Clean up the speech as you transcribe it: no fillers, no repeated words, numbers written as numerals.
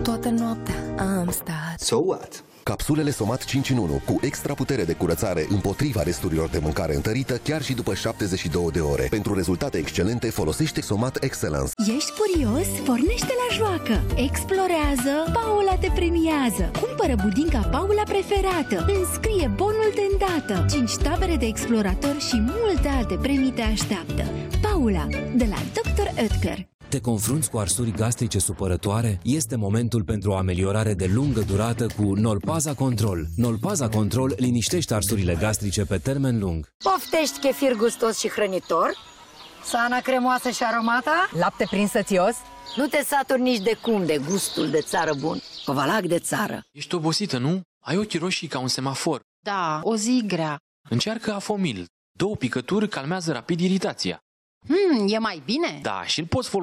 Toată noaptea am stat. So what? Capsulele Somat 5 în 1 cu extra putere de curățare împotriva resturilor de mâncare întărită chiar și după 72 de ore. Pentru rezultate excelente folosește Somat Excellence. Ești curios? Pornește la joacă! Explorează! Paula te premiază! Cumpără budinca Paula preferată! Înscrie bonul de îndată! 5 tabere de explorator și multe alte premii te așteaptă! Paula, de la Dr. Oetker. Te confrunți cu arsuri gastrice supărătoare? Este momentul pentru o ameliorare de lungă durată cu Nolpaza Control. Nolpaza Control liniștește arsurile gastrice pe termen lung. Poftești chefir gustos și hrănitor? Sana cremoasă și aromată? Lapte prins sățios? Nu te saturi nici de cum de gustul de țară bun. Covalac de țară. Ești obosită, nu? Ai ochii roșii ca un semafor. Da, o zi grea. Încearcă Afomil. 2 picături calmează rapid iritația. E mai bine? Da, și îl poți folosi